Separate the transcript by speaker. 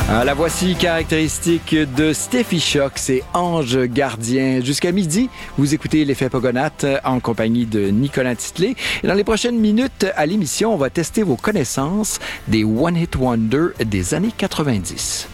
Speaker 1: La voici caractéristique de Steffi Shock, c'est Ange Gardien. Jusqu'à midi, vous écoutez l'effet Pogonatte en compagnie de Nicolas Titley. Et dans les prochaines minutes à l'émission, on va tester vos connaissances des One Hit Wonder des années 90.